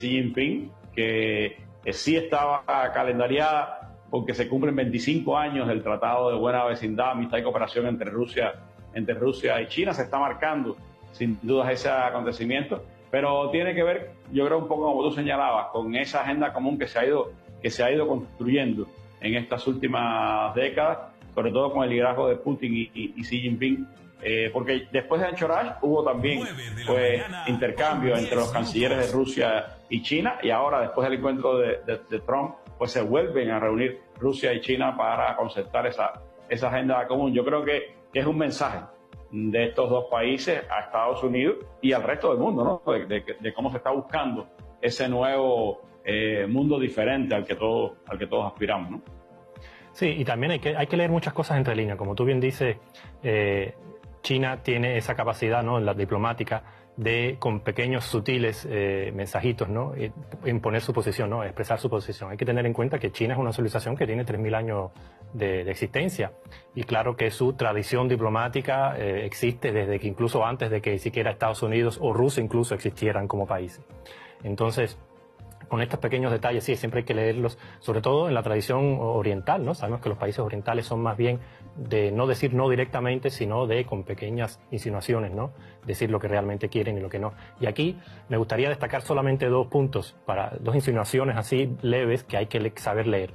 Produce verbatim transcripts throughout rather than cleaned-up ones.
Jinping, que eh, sí estaba calendariada porque se cumplen veinticinco años del Tratado de Buena Vecindad, Amistad y Cooperación entre Rusia, entre Rusia y China. Se está marcando sin dudas ese acontecimiento, pero tiene que ver, yo creo, un poco como tú señalabas, con esa agenda común que se ha ido, que se ha ido construyendo en estas últimas décadas, sobre todo con el liderazgo de Putin y, y, y Xi Jinping, eh, porque después de Anchorage hubo también pues, intercambio entre los cancilleres de Rusia y China, y ahora después del encuentro de, de, de Trump, pues se vuelven a reunir Rusia y China para concertar esa, esa agenda común. Yo creo que, que es un mensaje de estos dos países a Estados Unidos y al resto del mundo, ¿no? De, de, de cómo se está buscando ese nuevo eh, mundo diferente al que todos, al que todos aspiramos, ¿no? Sí, y también hay que, hay que leer muchas cosas entre líneas. Como tú bien dices, eh, China tiene esa capacidad, ¿no?, en la diplomática de, con pequeños, sutiles eh, mensajitos, ¿no?, imponer su posición, ¿no?, expresar su posición. Hay que tener en cuenta que China es una civilización que tiene tres mil años de, de existencia. Y claro que su tradición diplomática eh, existe desde que incluso antes de que siquiera Estados Unidos o Rusia incluso existieran como países. Entonces, con estos pequeños detalles, sí, siempre hay que leerlos, sobre todo en la tradición oriental, ¿no? Sabemos que los países orientales son más bien de no decir no directamente, sino de con pequeñas insinuaciones, ¿no? Decir lo que realmente quieren y lo que no. Y aquí me gustaría destacar solamente dos puntos, para dos insinuaciones así leves que hay que le saber leer.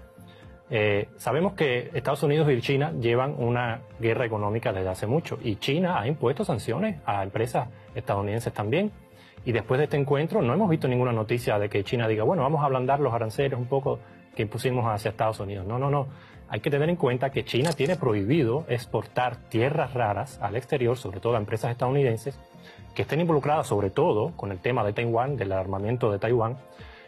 Eh, sabemos que Estados Unidos y China llevan una guerra económica desde hace mucho, y China ha impuesto sanciones a empresas estadounidenses también. Y después de este encuentro no hemos visto ninguna noticia de que China diga, bueno, vamos a ablandar los aranceles un poco que impusimos hacia Estados Unidos. No, no, no. Hay que tener en cuenta que China tiene prohibido exportar tierras raras al exterior, sobre todo a empresas estadounidenses, que estén involucradas sobre todo con el tema de Taiwán, del armamento de Taiwán.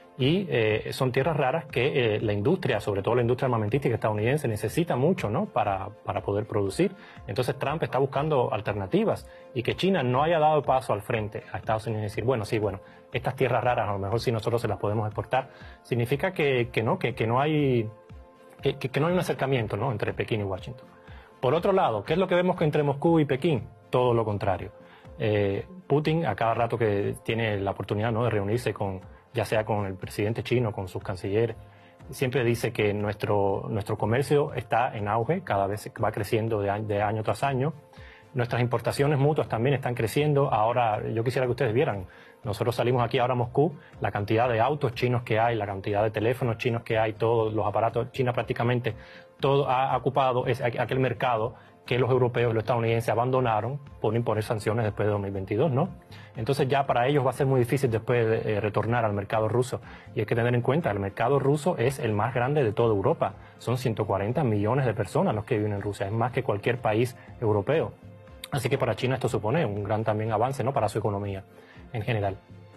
Y eh, son tierras raras que eh, la industria, sobre todo la industria armamentística estadounidense, necesita mucho, ¿no?, para, para poder producir. Entonces Trump está buscando alternativas, y que China no haya dado paso al frente a Estados Unidos y decir, bueno, sí, bueno, estas tierras raras a lo mejor si nosotros se las podemos exportar, significa que, que no, que, que no hay que, que no hay un acercamiento, ¿no?, entre Pekín y Washington. Por otro lado, ¿qué es lo que vemos que entre Moscú y Pekín? Todo lo contrario. Eh, Putin, a cada rato que tiene la oportunidad, ¿no?, de reunirse con, ya sea con el presidente chino, con sus cancilleres, siempre dice que nuestro, nuestro comercio está en auge, cada vez va creciendo de año, de año tras año. Nuestras importaciones mutuas también están creciendo. Ahora, yo quisiera que ustedes vieran, nosotros salimos aquí ahora a Moscú, la cantidad de autos chinos que hay, la cantidad de teléfonos chinos que hay, todos los aparatos, China prácticamente todo ha ocupado ese, aquel mercado que los europeos y los estadounidenses abandonaron por imponer sanciones después de dos mil veintidós, ¿no? Entonces ya para ellos va a ser muy difícil después de, eh, retornar al mercado ruso. Y hay que tener en cuenta, el mercado ruso es el más grande de toda Europa. Son ciento cuarenta millones de personas los que viven en Rusia, es más que cualquier país europeo. Así que para China esto supone un gran también avance, ¿no?, para su economía en general.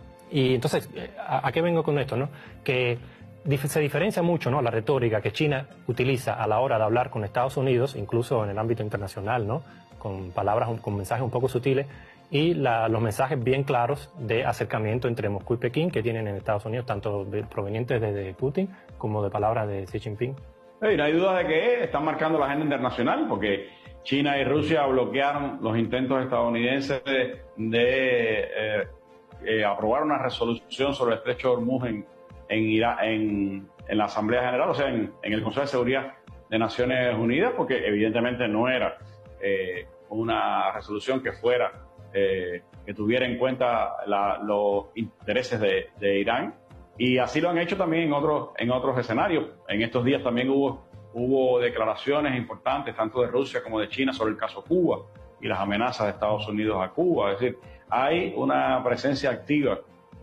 Y entonces, ¿a, a qué vengo con esto, no? Que se diferencia mucho, ¿no?, la retórica que China utiliza a la hora de hablar con Estados Unidos, incluso en el ámbito internacional, ¿no?, con palabras, con mensajes un poco sutiles, y la, los mensajes bien claros de acercamiento entre Moscú y Pekín que tienen en Estados Unidos, tanto de, provenientes de Putin como de palabras de Xi Jinping. Sí, no hay duda de que están marcando la agenda internacional, porque China y Rusia bloquearon los intentos estadounidenses de, de eh, eh, aprobar una resolución sobre el estrecho de Hormuz en En, Irak, en, en la Asamblea General, o sea, en, en el Consejo de Seguridad de Naciones Unidas, porque evidentemente no era eh, una resolución que fuera, eh, que tuviera en cuenta la, los intereses de, de Irán, y así lo han hecho también en otros, en otros escenarios. En estos días también hubo, hubo declaraciones importantes, tanto de Rusia como de China, sobre el caso Cuba y las amenazas de Estados Unidos a Cuba. Es decir, hay una presencia activa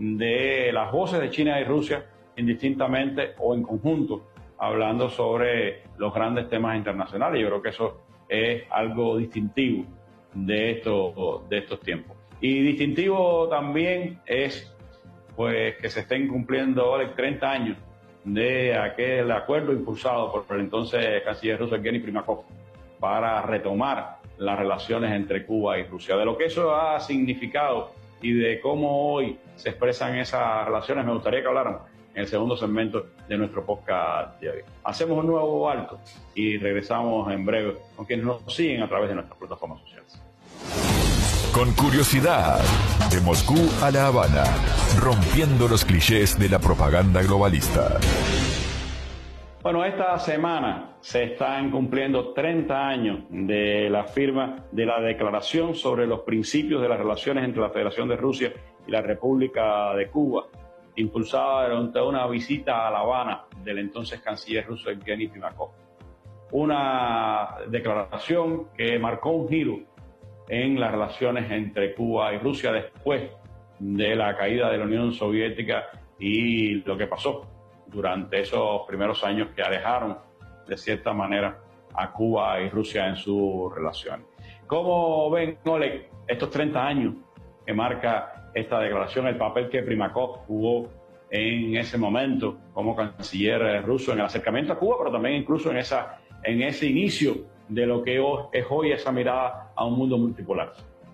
de las voces de China y Rusia indistintamente o en conjunto, hablando sobre los grandes temas internacionales. Yo creo que eso es algo distintivo de estos, de estos tiempos. Y distintivo también es pues que se estén cumpliendo ahora treinta años de aquel acuerdo impulsado por el entonces canciller ruso Evgeny Primakov para retomar las relaciones entre Cuba y Rusia. De lo que eso ha significado y de cómo hoy se expresan esas relaciones, me gustaría que habláramos en el segundo segmento de nuestro podcast de hoy. Hacemos un nuevo alto y regresamos en breve con quienes nos siguen a través de nuestras plataformas sociales. Con curiosidad, de Moscú a La Habana, rompiendo los clichés de la propaganda globalista. Bueno, esta semana se están cumpliendo treinta años de la firma de la Declaración sobre los Principios de las Relaciones entre la Federación de Rusia y la República de Cuba, impulsada durante una visita a La Habana del entonces canciller ruso Evgeny Primakov. Una declaración que marcó un giro en las relaciones entre Cuba y Rusia después de la caída de la Unión Soviética y lo que pasó durante esos primeros años que alejaron de cierta manera a Cuba y Rusia en su relación. ¿Cómo ven, Oleg, estos treinta años que marca esta declaración, el papel que Primakov jugó en ese momento como canciller ruso en el acercamiento a Cuba, pero también incluso en, esa, en ese inicio de lo que es hoy esa mirada a un mundo multipolar?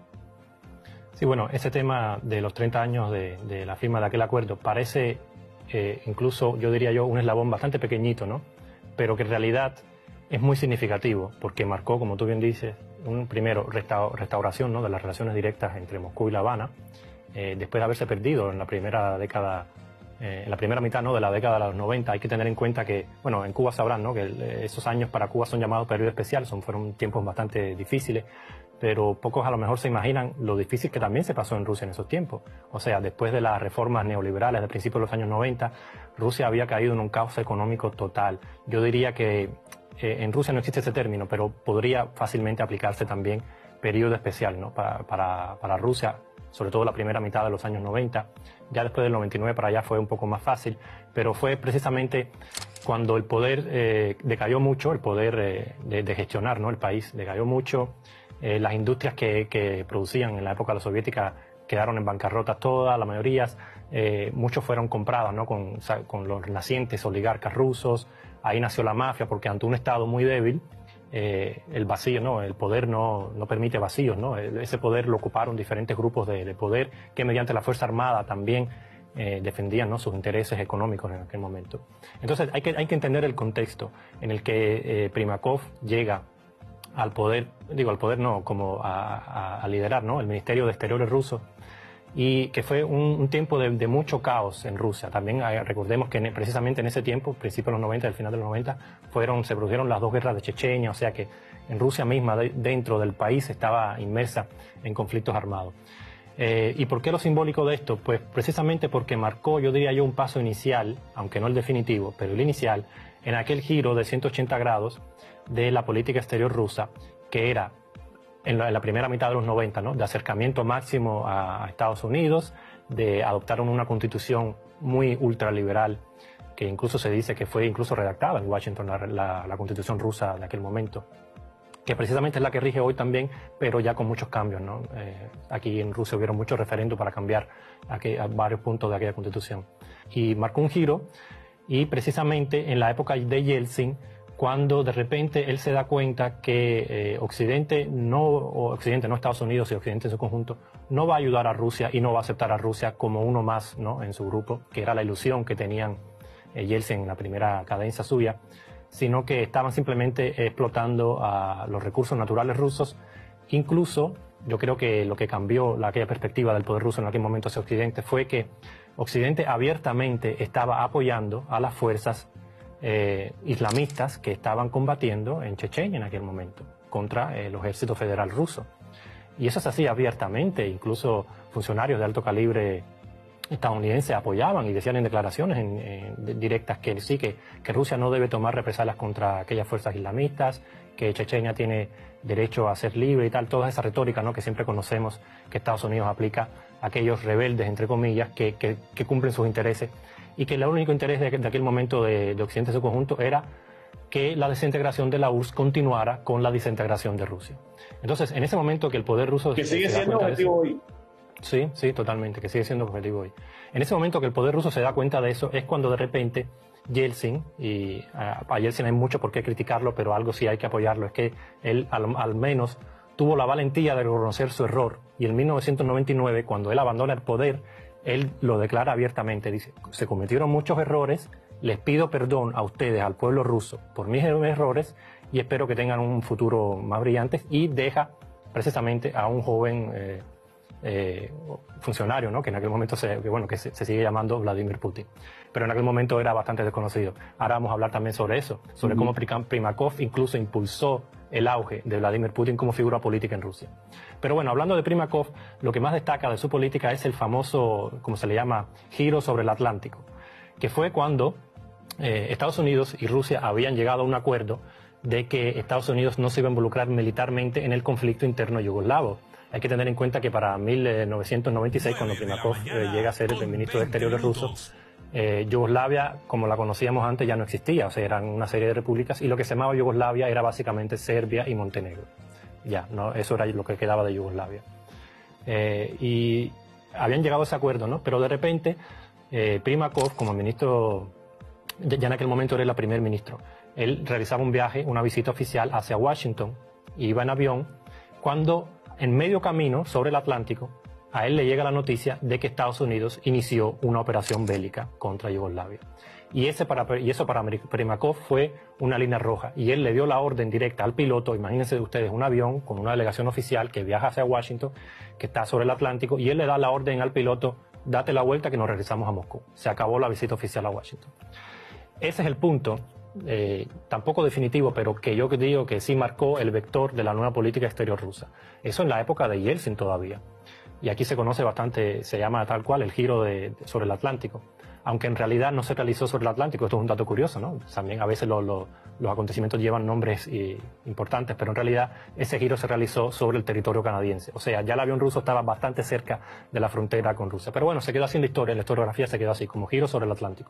Sí, bueno, ese tema de los treinta años de, de la firma de aquel acuerdo parece eh, incluso, yo diría yo, un eslabón bastante pequeñito, ¿no? Pero que en realidad es muy significativo porque marcó, como tú bien dices, un primero resta restauración, ¿no?, de las relaciones directas entre Moscú y La Habana, eh, después de haberse perdido en la primera década, eh, en la primera mitad, ¿no?, de la década de los noventa. Hay que tener en cuenta que, bueno, en Cuba sabrán, ¿no?, que el, esos años para Cuba son llamados periodo especial, son, fueron tiempos bastante difíciles, pero pocos a lo mejor se imaginan lo difícil que también se pasó en Rusia en esos tiempos. O sea, después de las reformas neoliberales de principios de los años noventa, Rusia había caído en un caos económico total. Yo diría que eh, en Rusia no existe ese término, pero podría fácilmente aplicarse también periodo especial, ¿no?, para, para, para Rusia, sobre todo la primera mitad de los años noventa. Ya después del noventa y nueve para allá fue un poco más fácil, pero fue precisamente cuando el poder eh, decayó mucho, el poder eh, de, de gestionar, ¿no?, el país decayó mucho. Eh, las industrias que, que producían en la época de la soviética quedaron en bancarrota todas, la mayoría, eh, muchos fueron comprados, ¿no?, con, o sea, con los nacientes oligarcas rusos. Ahí nació la mafia porque ante un Estado muy débil, eh, el vacío, ¿no?, el poder no, no permite vacíos, ¿no? Ese poder lo ocuparon diferentes grupos de, de poder que mediante la Fuerza Armada también eh, defendían, ¿no?, sus intereses económicos en aquel momento. Entonces hay que, hay que entender el contexto en el que eh, Primakov llega al poder, digo al poder no, como a, a, a liderar, ¿no?, el Ministerio de Exteriores ruso, y que fue un, un tiempo de, de mucho caos en Rusia. También hay, recordemos que en, precisamente en ese tiempo, principios de los noventa, al final de los noventa, fueron, se produjeron las dos guerras de Chechenia, o sea que en Rusia misma, de, dentro del país, estaba inmersa en conflictos armados. Eh, ¿Y por qué lo simbólico de esto? Pues precisamente porque marcó, yo diría yo, un paso inicial, aunque no el definitivo, pero el inicial, en aquel giro de ciento ochenta grados de la política exterior rusa, que era en la, en la primera mitad de los noventa, ¿no?, de acercamiento máximo a, a Estados Unidos, de adoptar una constitución muy ultraliberal, que incluso se dice que fue incluso redactada en Washington, la, la, la constitución rusa de aquel momento, que precisamente es la que rige hoy también, pero ya con muchos cambios, ¿no? Eh, aquí en Rusia hubieron muchos referendos para cambiar aquel, a varios puntos de aquella constitución. Y marcó un giro, y precisamente en la época de Yeltsin, cuando de repente él se da cuenta que eh, Occidente, no, o Occidente, no Estados Unidos y Occidente en su conjunto, no va a ayudar a Rusia y no va a aceptar a Rusia como uno más, ¿no?, en su grupo, que era la ilusión que tenían eh, Yeltsin en la primera cadencia suya, sino que estaban simplemente explotando a los recursos naturales rusos. Incluso, yo creo que lo que cambió la, aquella perspectiva del poder ruso en aquel momento hacia Occidente fue que Occidente abiertamente estaba apoyando a las fuerzas Eh, islamistas que estaban combatiendo en Chechenia en aquel momento contra eh, el ejército federal ruso. Y eso se hacía abiertamente, incluso funcionarios de alto calibre estadounidenses apoyaban y decían en declaraciones en, en, directas que sí, que, que Rusia no debe tomar represalias contra aquellas fuerzas islamistas, que Chechenia tiene derecho a ser libre y tal, toda esa retórica, ¿no?, que siempre conocemos que Estados Unidos aplica a aquellos rebeldes, entre comillas, que, que, que cumplen sus intereses, y que el único interés de, de aquel momento de, de Occidente en su conjunto era que la desintegración de la U R S S continuara con la desintegración de Rusia. Entonces, en ese momento que el poder ruso... Que sigue siendo objetivo hoy. Sí, sí, totalmente, que sigue siendo objetivo hoy. En ese momento que el poder ruso se da cuenta de eso, es cuando de repente Yeltsin, y a, a Yeltsin hay mucho por qué criticarlo, pero algo sí hay que apoyarlo, es que él al, al menos tuvo la valentía de reconocer su error, y en mil novecientos noventa y nueve, cuando él abandona el poder, él lo declara abiertamente, dice, se cometieron muchos errores, les pido perdón a ustedes, al pueblo ruso, por mis errores, y espero que tengan un futuro más brillante, y deja precisamente a un joven eh, eh, funcionario, ¿no? que en aquel momento se, que, bueno, que se, se sigue llamando Vladimir Putin, pero en aquel momento era bastante desconocido. Ahora vamos a hablar también sobre eso, sobre uh-huh. cómo Primakov incluso impulsó el auge de Vladimir Putin como figura política en Rusia. Pero bueno, hablando de Primakov, lo que más destaca de su política es el famoso, como se le llama, giro sobre el Atlántico, que fue cuando eh, Estados Unidos y Rusia habían llegado a un acuerdo de que Estados Unidos no se iba a involucrar militarmente en el conflicto interno yugoslavo. Hay que tener en cuenta que para mil novecientos noventa y seis, cuando Primakov eh, llega a ser el ministro de Exteriores ruso, eh, Yugoslavia, como la conocíamos antes, ya no existía. O sea, eran una serie de repúblicas y lo que se llamaba Yugoslavia era básicamente Serbia y Montenegro. Ya, ¿no? Eso era lo que quedaba de Yugoslavia. Eh, y habían llegado a ese acuerdo, ¿no? Pero de repente, eh, Primakov, como ministro, ya en aquel momento era el primer ministro, él realizaba un viaje, una visita oficial hacia Washington, iba en avión, cuando en medio camino, sobre el Atlántico, a él le llega la noticia de que Estados Unidos inició una operación bélica contra Yugoslavia. Y, ese para, y eso para Primakov fue una línea roja. Y él le dio la orden directa al piloto, imagínense ustedes, un avión con una delegación oficial que viaja hacia Washington, que está sobre el Atlántico, y él le da la orden al piloto, date la vuelta que nos regresamos a Moscú. Se acabó la visita oficial a Washington. Ese es el punto. Eh, tampoco definitivo, pero que yo digo que sí marcó el vector de la nueva política exterior rusa. Eso en la época de Yeltsin todavía. Y aquí se conoce bastante, se llama tal cual el giro de, de, sobre el Atlántico. Aunque en realidad no se realizó sobre el Atlántico, esto es un dato curioso, ¿no? También a veces lo, lo, los acontecimientos llevan nombres y, importantes, pero en realidad ese giro se realizó sobre el territorio canadiense. O sea, ya el avión ruso estaba bastante cerca de la frontera con Rusia. Pero bueno, se quedó así en la historia, en la historiografía se quedó así, como giro sobre el Atlántico.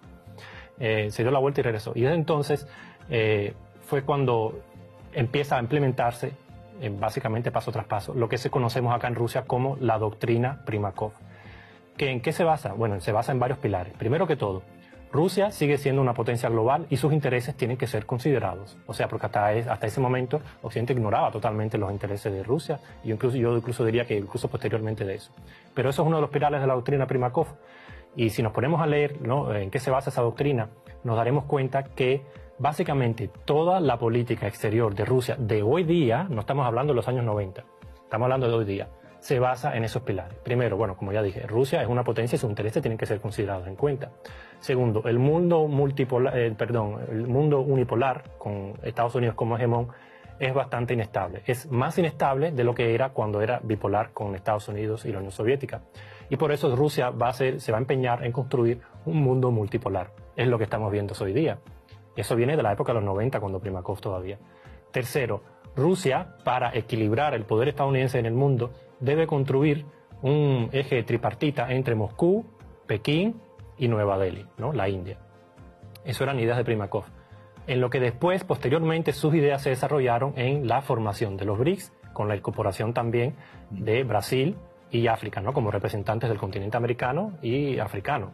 Eh, se dio la vuelta y regresó. Y desde entonces eh, fue cuando empieza a implementarse, eh, básicamente paso tras paso, lo que se conocemos acá en Rusia como la doctrina Primakov. ¿Que ¿En qué se basa? Bueno, se basa en varios pilares. Primero que todo, Rusia sigue siendo una potencia global y sus intereses tienen que ser considerados. O sea, porque hasta, es, hasta ese momento Occidente ignoraba totalmente los intereses de Rusia, y incluso, yo incluso diría que incluso posteriormente de eso. Pero eso es uno de los pilares de la doctrina Primakov. Y si nos ponemos a leer, ¿no?, en qué se basa esa doctrina, nos daremos cuenta que básicamente toda la política exterior de Rusia de hoy día, no estamos hablando de los años noventa, estamos hablando de hoy día, se basa en esos pilares. Primero, bueno, como ya dije, Rusia es una potencia y sus intereses tienen que ser considerados en cuenta. Segundo, el mundo multipolar, eh, perdón, el mundo unipolar, con Estados Unidos como hegemón, es bastante inestable. Es más inestable de lo que era cuando era bipolar con Estados Unidos y la Unión Soviética. Y por eso Rusia va a ser, se va a empeñar en construir un mundo multipolar. Es lo que estamos viendo hoy día. Eso viene de la época de los noventa, cuando Primakov todavía. Tercero, Rusia, para equilibrar el poder estadounidense en el mundo, debe construir un eje tripartita entre Moscú, Pekín y Nueva Delhi, ¿no?, la India. Eso eran ideas de Primakov. En lo que después, posteriormente, sus ideas se desarrollaron en la formación de los B R I C S, con la incorporación también de Brasil y África, ¿no?, como representantes del continente americano y africano.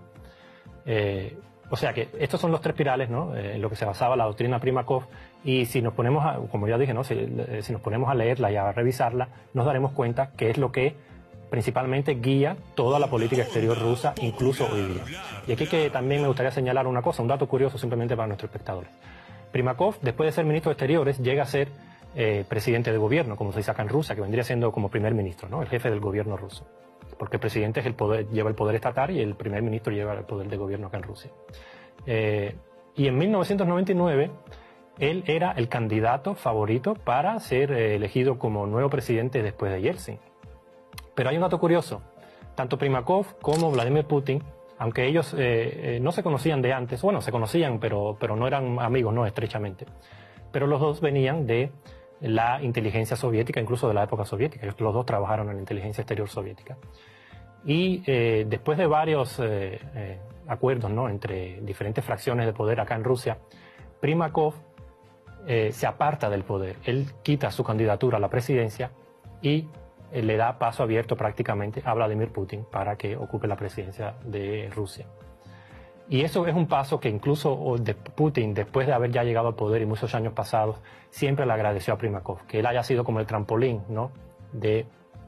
Eh, o sea que estos son los tres pilares, ¿no?, eh, en lo que se basaba la doctrina Primakov. Y si nos ponemos a, como ya dije, ¿no?, si, eh, si nos ponemos a leerla y a revisarla, nos daremos cuenta que es lo que principalmente guía toda la política exterior rusa, incluso hoy día. Y aquí que también me gustaría señalar una cosa, un dato curioso simplemente para nuestros espectadores. Primakov, después de ser ministro de Exteriores, llega a ser eh, presidente de gobierno, como se dice acá en Rusia, que vendría siendo como primer ministro, ¿no?, el jefe del gobierno ruso. Porque el presidente es el poder, lleva el poder estatal y el primer ministro lleva el poder de gobierno acá en Rusia. Eh, y en mil novecientos noventa y nueve, él era el candidato favorito para ser eh, elegido como nuevo presidente después de Yeltsin. Pero hay un dato curioso. Tanto Primakov como Vladimir Putin, aunque ellos eh, eh, no se conocían de antes, bueno, se conocían, pero, pero no eran amigos, no estrechamente. Pero los dos venían de la inteligencia soviética, incluso de la época soviética. Los dos trabajaron en la inteligencia exterior soviética. Y eh, después de varios eh, eh, acuerdos, ¿no?, entre diferentes fracciones de poder acá en Rusia, Primakov eh, se aparta del poder. Él quita su candidatura a la presidencia y eh, le da paso abierto prácticamente a Vladimir Putin para que ocupe la presidencia de Rusia. Y eso es un paso que incluso de Putin, después de haber ya llegado al poder y muchos años pasados, siempre le agradeció a Primakov, que él haya sido como el trampolín, ¿no?, de,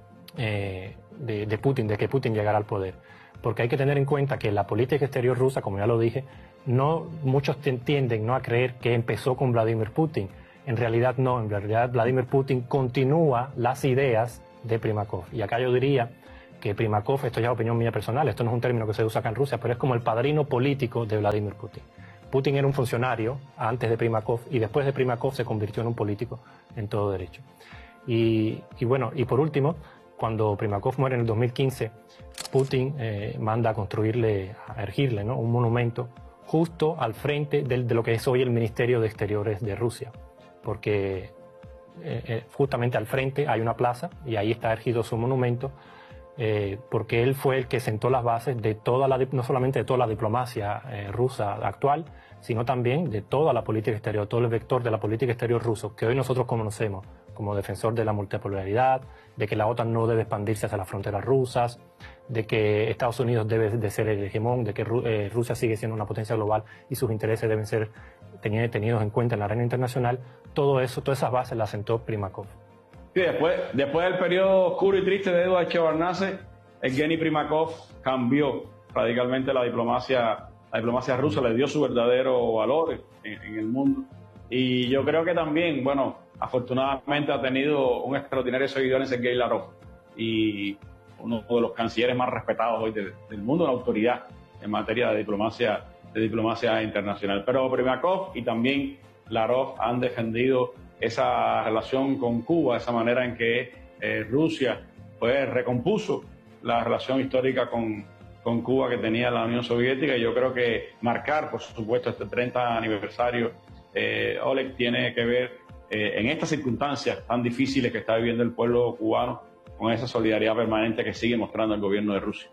eh, de, de Putin, de que Putin llegara al poder. Porque hay que tener en cuenta que la política exterior rusa, como ya lo dije, no muchos tienden, ¿no?, a creer que empezó con Vladimir Putin. En realidad no, en realidad Vladimir Putin continúa las ideas de Primakov. Y acá yo diría que Primakov, esto ya es opinión mía personal, esto no es un término que se usa acá en Rusia, pero es como el padrino político de Vladimir Putin. Putin era un funcionario antes de Primakov y después de Primakov se convirtió en un político en todo derecho. Y, y bueno, y por último, cuando Primakov muere en el dos mil quince, Putin eh, manda a construirle, a erigirle, ¿no?, un monumento justo al frente de, de lo que es hoy el Ministerio de Exteriores de Rusia, porque eh, eh, justamente al frente hay una plaza y ahí está erigido su monumento, eh, porque él fue el que sentó las bases de toda la, no solamente de toda la diplomacia eh, rusa actual, sino también de toda la política exterior, todo el vector de la política exterior ruso, que hoy nosotros conocemos como defensor de la multipolaridad, de que la OTAN no debe expandirse hacia las fronteras rusas, de que Estados Unidos debe de ser el hegemón, de que eh, Rusia sigue siendo una potencia global y sus intereses deben ser tenidos en cuenta en la arena internacional. Todo eso, todas esas bases las sentó Primakov. Sí, después, después del periodo oscuro y triste de Eduard Shevardnadze, Evgeny Primakov cambió radicalmente la diplomacia, la diplomacia rusa, le dio su verdadero valor en, en el mundo. Y yo creo que también, bueno, afortunadamente ha tenido un extraordinario seguidor en Sergei Lavrov, y uno de los cancilleres más respetados hoy de, del mundo, una autoridad en materia de diplomacia, de diplomacia internacional. Pero Primakov y también Lavrov han defendido esa relación con Cuba, esa manera en que eh, Rusia pues recompuso la relación histórica con, con Cuba que tenía la Unión Soviética. Y yo creo que marcar, por supuesto, este treinta aniversario, eh, Oleg, tiene que ver eh, en estas circunstancias tan difíciles que está viviendo el pueblo cubano, con esa solidaridad permanente que sigue mostrando el gobierno de Rusia.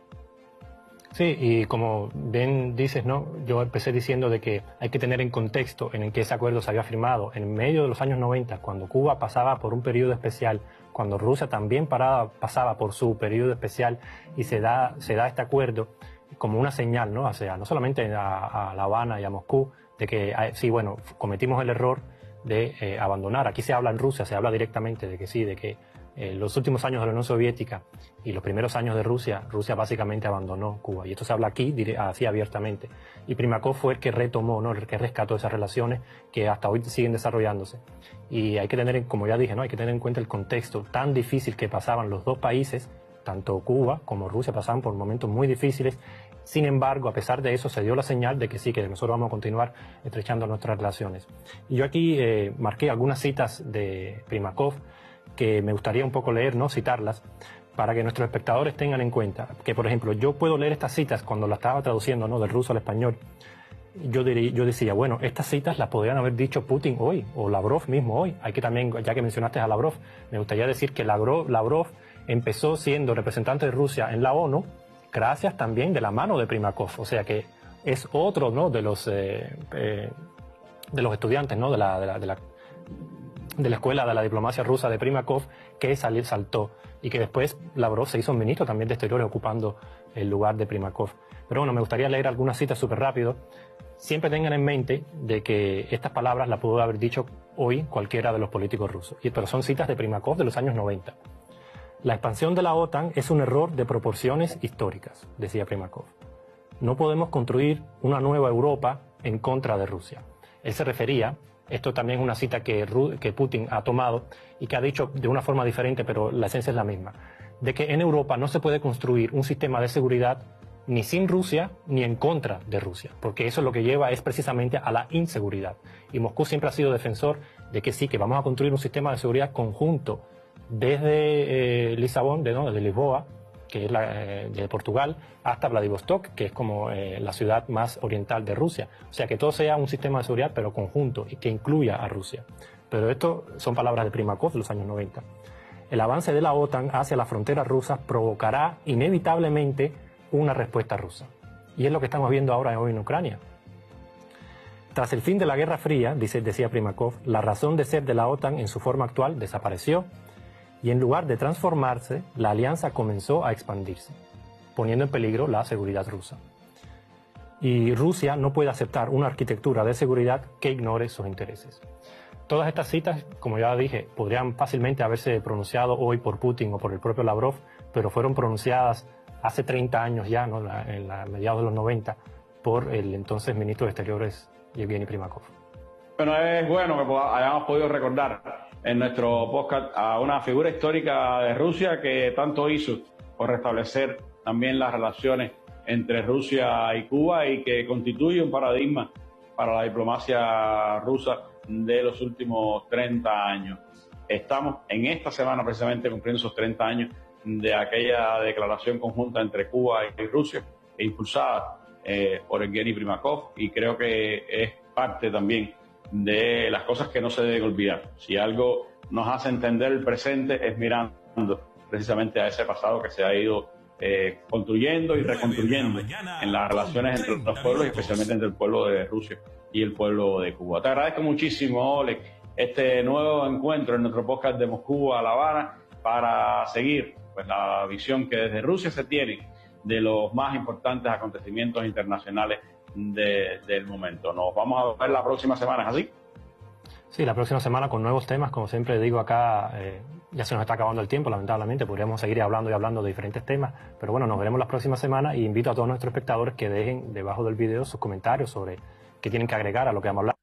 Sí, y como bien dices, ¿no?, yo empecé diciendo de que hay que tener en contexto en el que ese acuerdo se había firmado en medio de los años noventa, cuando Cuba pasaba por un periodo especial, cuando Rusia también paraba, pasaba por su periodo especial, y se da, se da este acuerdo como una señal, ¿no?, o sea, no solamente a, a La Habana y a Moscú, de que sí, bueno, cometimos el error de eh, abandonar. Aquí se habla en Rusia, se habla directamente de que sí, de que Eh, los últimos años de la Unión Soviética y los primeros años de Rusia, Rusia básicamente abandonó Cuba. Y esto se habla aquí así abiertamente. Y Primakov fue el que retomó, ¿no?, el que rescató esas relaciones que hasta hoy siguen desarrollándose. Y hay que tener, como ya dije, ¿no?, hay que tener en cuenta el contexto tan difícil que pasaban los dos países, tanto Cuba como Rusia pasaban por momentos muy difíciles. Sin embargo, a pesar de eso, se dio la señal de que sí, que nosotros vamos a continuar estrechando nuestras relaciones. Y yo aquí eh, marqué algunas citas de Primakov que me gustaría un poco leer, ¿no?, citarlas, para que nuestros espectadores tengan en cuenta que, por ejemplo, yo puedo leer estas citas cuando las estaba traduciendo, ¿no?, del ruso al español. Yo, diría, yo decía, bueno, estas citas las podrían haber dicho Putin hoy, o Lavrov mismo hoy. Hay que también, ya que mencionaste a Lavrov, me gustaría decir que Lavrov, Lavrov empezó siendo representante de Rusia en la ONU, gracias también de la mano de Primakov. O sea que es otro, ¿no?, de los, eh, eh, de los estudiantes, ¿no?, de la... De la, de la de la escuela de la diplomacia rusa de Primakov, que salió, saltó, y que después Lavrov se hizo ministro también de Exteriores ocupando el lugar de Primakov. Pero bueno, me gustaría leer algunas citas súper rápido. Siempre tengan en mente de que estas palabras las pudo haber dicho hoy cualquiera de los políticos rusos, pero son citas de Primakov de los años noventa. La expansión de la OTAN es un error de proporciones históricas, decía Primakov. No podemos construir una nueva Europa en contra de Rusia. Él se refería, esto también es una cita que, que Putin ha tomado y que ha dicho de una forma diferente, pero la esencia es la misma, de que en Europa no se puede construir un sistema de seguridad ni sin Rusia ni en contra de Rusia, porque eso lo que lleva es precisamente a la inseguridad. Y Moscú siempre ha sido defensor de que sí, que vamos a construir un sistema de seguridad conjunto desde eh, Lisabón, de, ¿no?, de Lisboa, que es la, eh, de Portugal, hasta Vladivostok, que es como eh, la ciudad más oriental de Rusia. O sea, que todo sea un sistema de seguridad, pero conjunto, y que incluya a Rusia. Pero esto son palabras de Primakov de los años noventa. El avance de la OTAN hacia las fronteras rusas provocará inevitablemente una respuesta rusa. Y es lo que estamos viendo ahora hoy en Ucrania. Tras el fin de la Guerra Fría, dice, decía Primakov, la razón de ser de la OTAN en su forma actual desapareció, y en lugar de transformarse, la alianza comenzó a expandirse, poniendo en peligro la seguridad rusa. Y Rusia no puede aceptar una arquitectura de seguridad que ignore sus intereses. Todas estas citas, como ya dije, podrían fácilmente haberse pronunciado hoy por Putin o por el propio Lavrov, pero fueron pronunciadas hace treinta años ya, ¿no?, en la mediados de los noventa, por el entonces ministro de Exteriores, Evgeny Primakov. Bueno, es bueno que hayamos podido recordar en nuestro podcast a una figura histórica de Rusia que tanto hizo por restablecer también las relaciones entre Rusia y Cuba y que constituye un paradigma para la diplomacia rusa de los últimos treinta años. Estamos en esta semana precisamente cumpliendo esos treinta años de aquella declaración conjunta entre Cuba y Rusia, impulsada eh, por Evgeny Primakov, y creo que es parte también de las cosas que no se deben olvidar. Si algo nos hace entender el presente es mirando precisamente a ese pasado que se ha ido eh, construyendo y reconstruyendo en las relaciones entre los pueblos, y especialmente entre el pueblo de Rusia y el pueblo de Cuba. Te agradezco muchísimo, Oleg, este nuevo encuentro en nuestro podcast de Moscú a La Habana para seguir pues, la visión que desde Rusia se tiene de los más importantes acontecimientos internacionales de, del momento. Nos vamos a ver la próxima semana, ¿es así? Sí, la próxima semana con nuevos temas. Como siempre digo acá, eh, ya se nos está acabando el tiempo, lamentablemente. Podríamos seguir hablando y hablando de diferentes temas, pero bueno, nos veremos la próxima semana y invito a todos nuestros espectadores que dejen debajo del video sus comentarios sobre qué tienen que agregar a lo que vamos a hablar.